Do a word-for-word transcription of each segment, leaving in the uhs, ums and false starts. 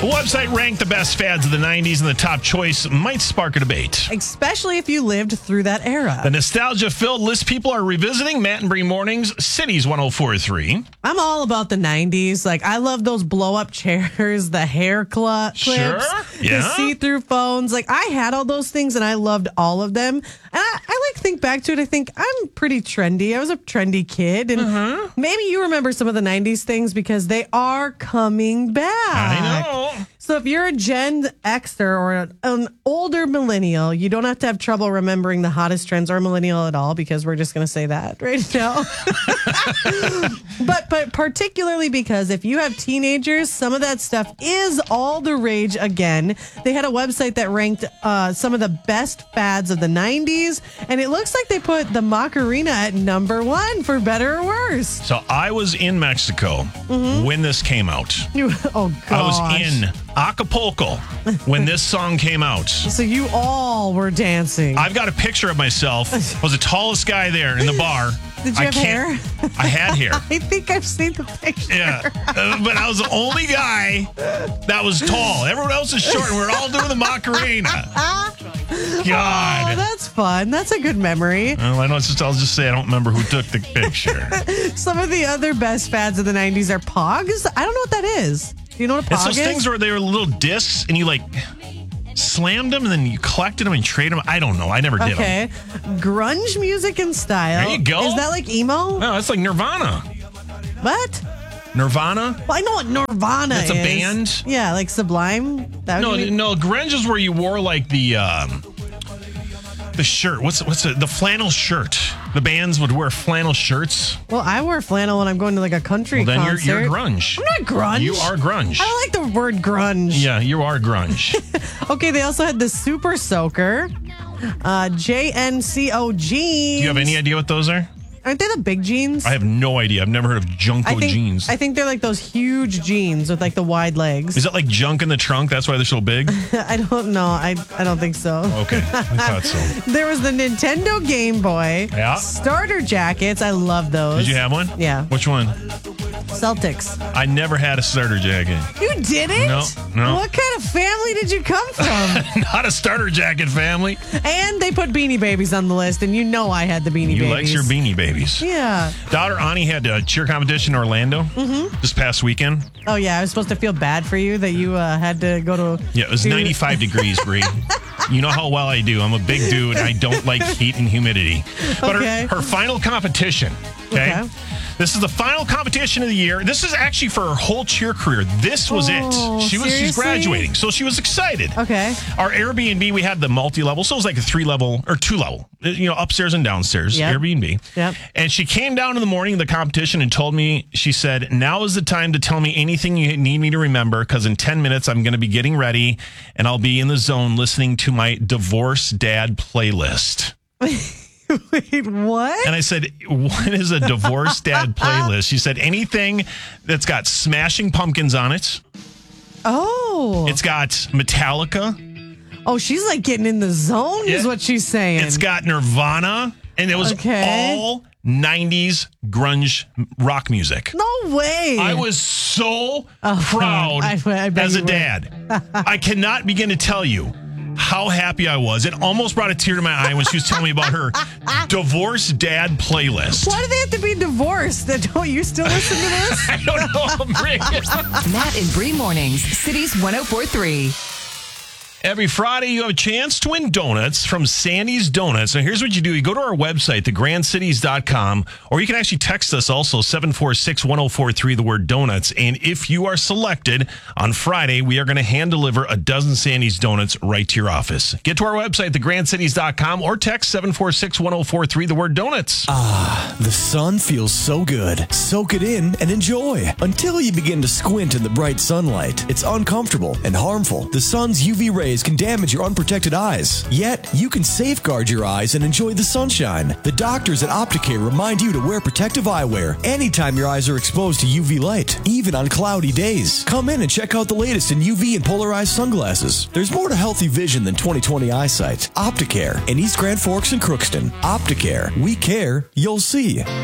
The website ranked the best fads of the nineties, and the top choice might spark a debate. Especially if you lived through that era. The nostalgia-filled list people are revisiting. Matt and Bree Mornings, Cities one oh four point three. I'm all about the nineties. Like, I love those blow-up chairs, the hair cl- clips, Sure, yeah. the see-through phones. Like, I had all those things, and I loved all of them. And I, I like, think back to it. I think I'm pretty trendy. I was a trendy kid. And Uh-huh. maybe you remember some of the nineties things because they are coming back. I know. So if you're a Gen Xer or an, an older millennial, you don't have to have trouble remembering the hottest trends, or millennial at all, because we're just going to say that right now. but but particularly because if you have teenagers, some of that stuff is all the rage again. They had a website that ranked uh, some of the best fads of the nineties, and it looks like they put the Macarena at number one, for better or worse. So I was in Mexico when this came out. You, oh, gosh. I was in Acapulco when this song came out. So you all were dancing. I've got a picture of myself. I was the tallest guy there in the bar. Did you I have can't- hair? I had hair. I think I've seen the picture. Yeah, uh, but I was the only guy that was tall. Everyone else is short, and we're all doing the Macarena. Oh, God. that's fun. That's a good memory. Well, I know it's just, I'll just say I don't remember who took the picture. Some of the other best fads of the nineties are Pogs. I don't know what that is. Do you know what a It's Pog those is? things where they were little discs, and you like slammed them, and then you collected them and traded them. I don't know. I never did them. Okay. Grunge music and style. There you go. Is that like emo? No, it's like Nirvana. What? Nirvana? Well, I know what Nirvana It's is. a band? Yeah, like Sublime. That No, would be- no. Grunge is where you wore like the um, the shirt. What's what's it? The flannel shirt. The bands would wear flannel shirts. Well, I wear flannel when I'm going to like a country Well, then you're, concert. you're grunge. I'm not grunge. You are grunge. I don't like the word grunge. Yeah, you are grunge. Okay, they also had the Super Soaker, uh, J N C O jeans. Do you have any idea what those are? Aren't they the big jeans? I have no idea. I've never heard of Junko I think, jeans. I think they're like those huge jeans with like the wide legs. Is that like junk in the trunk? That's why they're so big? I don't know. I I don't think so. Okay, I thought so. There was the Nintendo Game Boy. Yeah. Starter jackets. I love those. Did you have one? Yeah. Which one? Celtics. I never had a starter jacket. You didn't? No, no. What kind of family did you come from? Not a starter jacket family. And they put Beanie Babies on the list, and you know I had the Beanie You Babies. likes your Beanie Babies. Yeah. Daughter Ani had a cheer competition in Orlando this past weekend. Oh, yeah. I was supposed to feel bad for you that you uh, had to go to. Yeah, it was to- ninety-five degrees, Bree. You know how well I do. I'm a big dude. I don't like heat and humidity. But Okay. her, her final competition, okay? Okay. This is the final competition of the year. This is actually for her whole cheer career. This was Oh, it. She was she's seriously? graduating, so she was excited. Okay. Our Airbnb, we had the multi-level, so it was like a three-level or two-level, you know, upstairs and downstairs Yep. Airbnb. Yep. And she came down in the morning of the competition and told me, she said, now is the time to tell me anything you need me to remember, because in ten minutes I'm going to be getting ready and I'll be in the zone listening to my Divorce Dad playlist. Wait, what? And I said, what is a Divorce Dad playlist? She said, anything that's got Smashing Pumpkins on it. Oh. It's got Metallica. Oh, she's like getting in the zone, is Yeah. what she's saying. It's got Nirvana. And it was Okay. all nineties grunge rock music. No way. I was so proud I- I bet as a you were. dad. I cannot begin to tell you how happy I was. It almost brought a tear to my eye when she was telling me about her Divorce Dad playlist. Why do they have to be divorced? Don't you still listen to this? I don't know, Bree. Matt and Bree Mornings, Cities one oh four point three. Every Friday, you have a chance to win donuts from Sandy's Donuts. Now, here's what you do. You go to our website, the grand cities dot com, or you can actually text us also, seven four six, one oh four three, the word donuts. And if you are selected on Friday, we are going to hand deliver a dozen Sandy's Donuts right to your office. Get to our website, the grand cities dot com, or text seven four six, one oh four three, the word donuts. The sun feels so good. Soak it in and enjoy until you begin to squint in the bright sunlight. It's uncomfortable and harmful. The sun's U V rays can damage your unprotected eyes. Yet, you can safeguard your eyes and enjoy the sunshine. The doctors at Opticare remind you to wear protective eyewear anytime your eyes are exposed to U V light, even on cloudy days. Come in and check out the latest in U V and polarized sunglasses. There's more to healthy vision than twenty twenty eyesight. Opticare in East Grand Forks and Crookston. Opticare. We care. You'll see.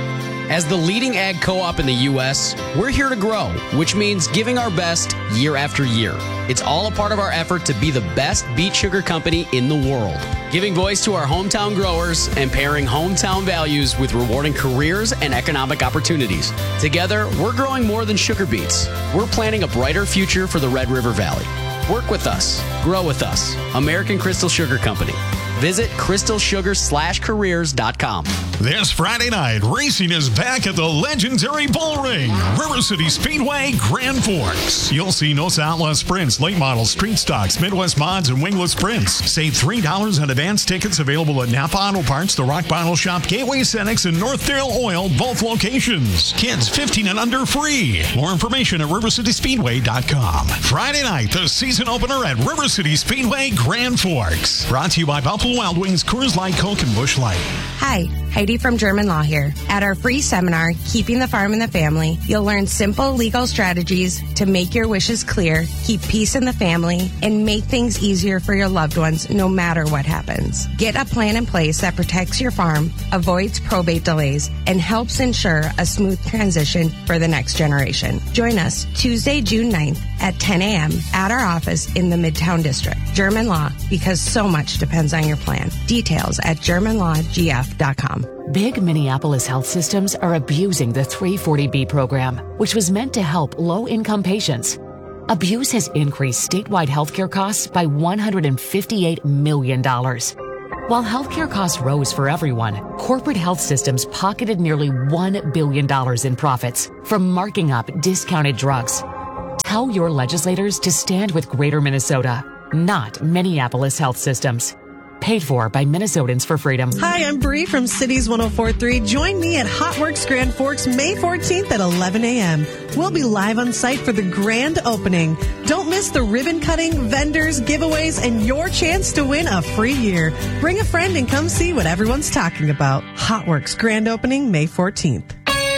As the leading ag co-op in the U S, we're here to grow, which means giving our best year after year. It's all a part of our effort to be the best beet sugar company in the world, giving voice to our hometown growers and pairing hometown values with rewarding careers and economic opportunities. Together, we're growing more than sugar beets. We're planning a brighter future for the Red River Valley. Work with us. Grow with us. American Crystal Sugar Company. Visit crystal sugar slash careers dot com. This Friday night, racing is back at the legendary Bull Ring, River City Speedway, Grand Forks. You'll see Nosa Outlaw Sprints, late models, street stocks, Midwest mods, and wingless sprints. Save three dollars on advance tickets available at Napa Auto Parts, the Rock Bottle Shop, Gateway Cenex, and Northdale Oil, both locations. Kids fifteen and under free. More information at river city speedway dot com. Friday night, the season opener at River City Speedway, Grand Forks. Brought to you by Buffalo Wild Wings, Coors Light, Coke, and Busch Light. Hi, Heidi from German Law here. At our free seminar, Keeping the Farm in the Family, you'll learn simple legal strategies to make your wishes clear, keep peace in the family, and make things easier for your loved ones no matter what happens. Get a plan in place that protects your farm, avoids probate delays, and helps ensure a smooth transition for the next generation. Join us Tuesday, June ninth at ten a.m. at our office in the Midtown District. German Law, because so much depends on your plan. Details at german law g f dot com. Big Minneapolis health systems are abusing the three forty B program, which was meant to help low-income patients. Abuse has increased statewide healthcare costs by one hundred fifty-eight million dollars. While healthcare costs rose for everyone, corporate health systems pocketed nearly one billion dollars in profits from marking up discounted drugs. Tell your legislators to stand with Greater Minnesota, not Minneapolis health systems. Paid for by Minnesotans for Freedom. Hi, I'm Bree from Cities one oh four point three. Join me at Hot Works Grand Forks May fourteenth at eleven a.m. We'll be live on site for the grand opening. Don't miss the ribbon cutting, vendors, giveaways, and your chance to win a free year. Bring a friend and come see what everyone's talking about. Hot Works Grand Opening May fourteenth.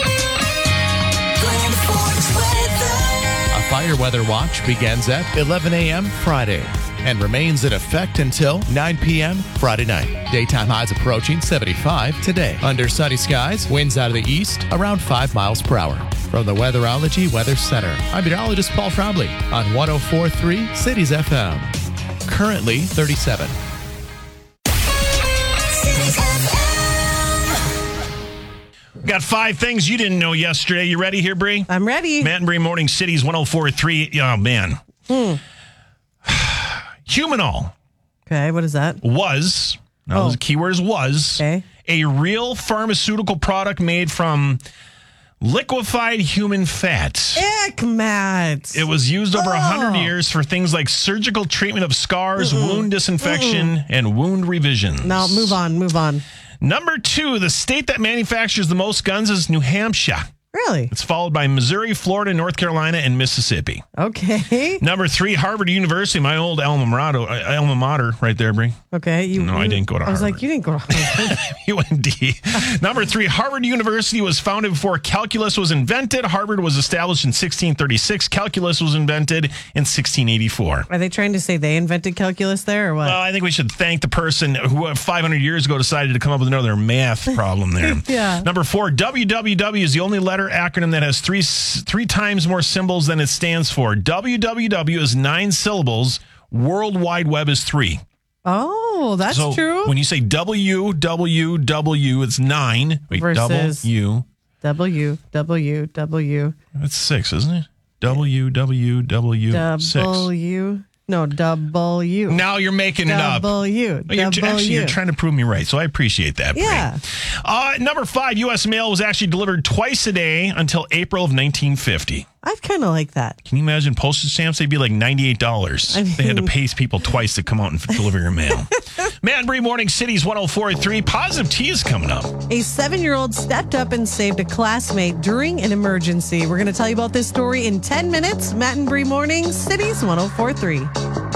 A fire weather watch begins at eleven a.m. Friday and remains in effect until nine p.m. Friday night. Daytime highs approaching seventy-five today. Under sunny skies, winds out of the east around five miles per hour. From the Weatherology Weather Center, I'm meteorologist Paul Trombley on one oh four point three Cities F M. Currently thirty-seven. Got five things you didn't know yesterday. You ready here, Bree? I'm ready. Matt and Bree Morning Cities one oh four point three. Oh, man. Hmm. Humanol. Okay, what is that? Was, now Oh. the keyword is was, Okay. a real pharmaceutical product made from liquefied human fat. Ick, Matt. It was used over a Oh. hundred years for things like surgical treatment of scars, wound disinfection, and wound revisions. No, move on, move on. Number two, the state that manufactures the most guns is New Hampshire. Really? It's followed by Missouri, Florida, North Carolina, and Mississippi. Okay. Number three, Harvard University, my old alma mater, uh, alma mater right there, Bree. Okay. You, No, I you- didn't go to I was Harvard. like, you didn't go to Harvard. U N D. Number three, Harvard University was founded before calculus was invented. Harvard was established in sixteen thirty-six. Calculus was invented in sixteen eighty-four. Are they trying to say they invented calculus there or what? Well, I think we should thank the person who uh, five hundred years ago decided to come up with another math problem there. Yeah. Number four, W W W is the only letter acronym that has three three times more symbols than it stands for. W W W is nine syllables. World Wide Web is three. Oh, that's so true. when you say W W W, it's nine. Wait, Versus W. W, W, W, That's six, isn't it? W W W six. W. No, W. Now you're making it up. W. Well, you're, W. actually, you're trying to prove me right, so I appreciate that. Bree. Yeah. Uh, number five, U S mail was actually delivered twice a day until April of nineteen fifty. I kind of like that. Can you imagine postage stamps? They'd be like ninety-eight dollars. I mean- They had to pay people twice to come out and deliver your mail. Matt and Bree Morning Cities one oh four point three. Positive Tea is coming up. A seven-year-old stepped up and saved a classmate during an emergency. We're going to tell you about this story in ten minutes. Matt and Bree Morning, Cities one oh four point three.